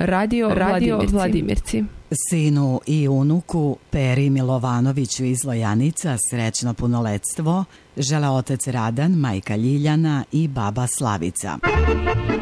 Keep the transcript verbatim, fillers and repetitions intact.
Radio, Radio Vladimirci. Vladimirci. Sinu i unuku Peri Milovanoviću iz Lojanica srećno punoletstvo žele otac Radan, majka Ljiljana i baba Slavica.